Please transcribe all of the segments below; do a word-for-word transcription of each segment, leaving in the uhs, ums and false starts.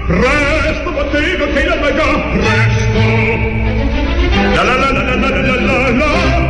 Presto, bottega, che la vaga, presto. La la la la la la la la la.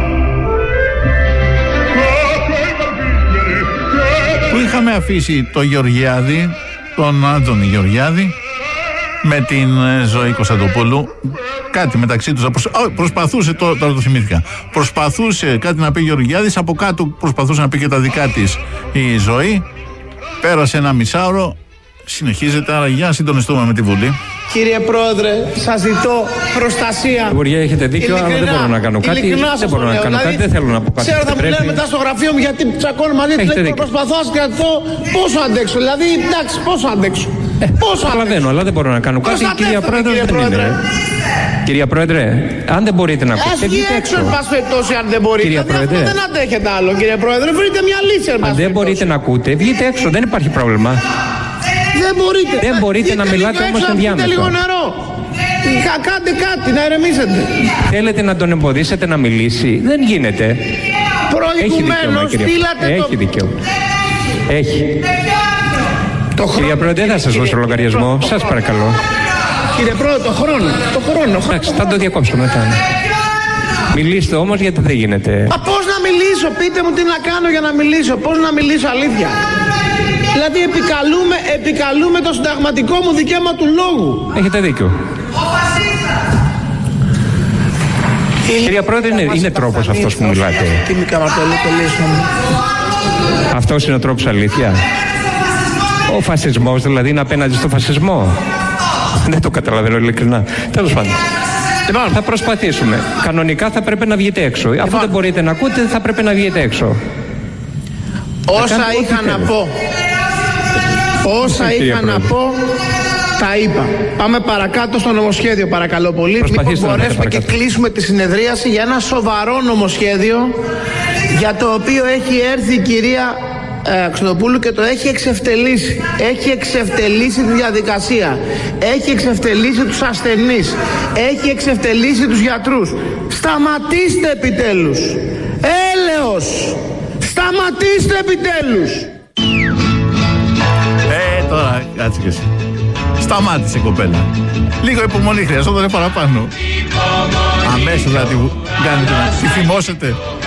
Που είχαμε αφήσει το Γεωργιάδη, τον Άντωνη Γεωργιάδη, με την Ζωή Κωνσταντοπούλου. Κάτι μεταξύ τους προσπαθούσε, τώρα το θυμήθηκα, προσπαθούσε κάτι να πει ο Γεωργιάδης, από κάτω προσπαθούσε να πει και τα δικά της η Ζωή. Πέρασε ένα μισάωρο, συνεχίζεται, άρα για να συντονιστούμε με τη Βουλή. Κύριε Πρόεδρε, σας ζητώ προστασία. Υπουργέ, έχετε δίκιο, αλλά δεν μπορώ να κάνω κάτι. Δεν μπορώ να κάνω κάτι, δεν θέλω να πω κάτι. Ξέρω, θα μου λένε μετά στο γραφείο μου γιατί τσακώνω μαζί του. Προσπαθώ να σκεφτώ πόσο αντέξω. Δηλαδή, εντάξει, πόσο αντέξω. Πόσο καταλαβαίνω, αλλά δεν μπορώ να κάνω κάτι. Κυρία Πρόεδρε, δεν είναι. Κυρία Πρόεδρε, αν δεν μπορείτε να ακούτε, βγείτε έξω. Εν πάση περιπτώσει, αν δεν μπορείτε. Κυρία Πρόεδρε, δεν αντέχετε άλλο, κύριε Πρόεδρε. Βρείτε μια λύση, εν πάση αν δεν μπορείτε να ακούτε, βγείτε έξω. Δεν υπάρχει πρόβλημα. Δεν μπορείτε. Δεν μπορείτε να μιλάτε όμως ενδιάμεσα. Λίγο νερό. Κάντε κάτι, να ηρεμήσετε. Θέλετε να τον εμποδίσετε να μιλήσει. Δεν γίνεται. Προηγουμένως στείλατε το... Έχει δικαίωμα. Έχει. Το Κυρία Πρόεδρε, δεν θα σας δώσω λογαριασμό. Σας παρακαλώ. Κύριε Πρόεδρε, το χρόνο. Το χρόνο. Εντάξει, θα το διακόψω μετά. Μιλήστε όμως, γιατί δεν γίνεται. Α, πώς να μιλήσω, πείτε μου τι να κάνω για να μιλήσω. Πώς να μιλήσω αλήθεια. Δηλαδή επικαλούμε, επικαλούμε το συνταγματικό μου δικαίωμα του λόγου. Έχετε δίκιο. Κυρία Πρόεδρε, είναι, είναι τρόπος αυτός που μιλάτε. Αυτός είναι ο τρόπος, αλήθεια. Ο φασισμός δηλαδή είναι απέναντι στο φασισμό. Δεν το καταλαβαίνω ειλικρινά. Τέλος πάντων. Λοιπόν, θα προσπαθήσουμε. Κανονικά θα πρέπει να βγείτε έξω. Λοιπόν, αφού δεν μπορείτε να ακούτε, θα πρέπει να βγείτε έξω. Όσα είχα να πω. Όσα είχα να πω, τα είπα. Πάμε παρακάτω στο νομοσχέδιο, παρακαλώ πολύ. Μήπως μπορέσουμε και κλείσουμε τη συνεδρίαση για ένα σοβαρό νομοσχέδιο, για το οποίο έχει έρθει η κυρία ε, Κωνσταντοπούλου και το έχει εξευτελίσει. Έχει εξευτελίσει τη διαδικασία. Έχει εξευτελίσει τους ασθενείς. Έχει εξευτελίσει τους γιατρούς. Σταματήστε επιτέλους. Έλεος. Σταματήστε επιτέλους. Ε, τώρα κάτσε και εσύ. Σταμάτησε η κοπέλα. Λίγο υπομονή χρειαζόταν παραπάνω. Αμέσως να τη κάνετε, να τη θυμώσετε.